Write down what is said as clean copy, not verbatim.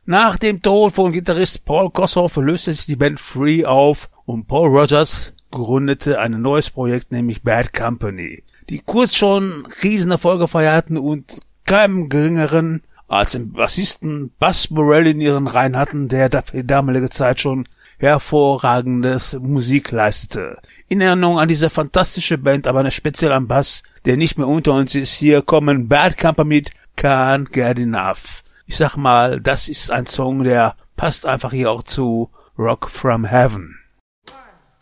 Nach dem Tod von Gitarrist Paul Kossoff löste sich die Band Free auf und Paul Rodgers gründete ein neues Projekt, nämlich Bad Company, die kurz schon Riesenerfolge feierten und keinem geringeren als den Bassisten Buzz Burrell in ihren Reihen hatten, der für die damalige Zeit schon hervorragendes Musik leistete. In Erinnerung an diese fantastische Band, aber speziell an Bass, der nicht mehr unter uns ist, hier kommen Bad Company mit Can't Get Enough. Ich sag mal, das ist ein Song, der passt einfach hier auch zu Rock from Heaven.